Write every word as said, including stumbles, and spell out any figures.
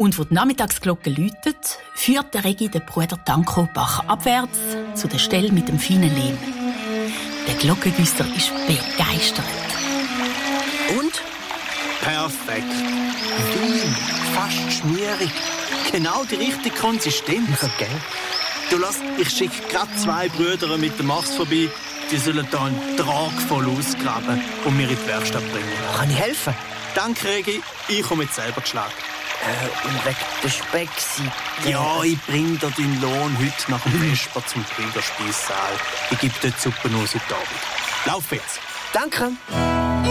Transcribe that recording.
Und wo die Nachmittagsglocke läutet, führt der Regi den Bruder Danko Bach abwärts zu der Stelle mit dem feinen Lehm. Der Glockengüsser ist begeistert. Und? Perfekt. Fein, fast schmierig. Genau die richtige Konsistenz. Ja, gell? Du lass, ich schicke gerade zwei Brüder mit dem Machs vorbei. Die sollen hier einen Trag voll ausgraben und mir in die Werkstatt bringen. Kann ich helfen? Danke, Regi. Ich komme jetzt selber geschlagen. Äh, und wegen der Speckseite? Ja, ich bring dir deinen Lohn heute nach dem Vesper zum Kriegerspeissaal. Ich gebe dir die Suppe noch heute Abend. Lauf jetzt. Danke.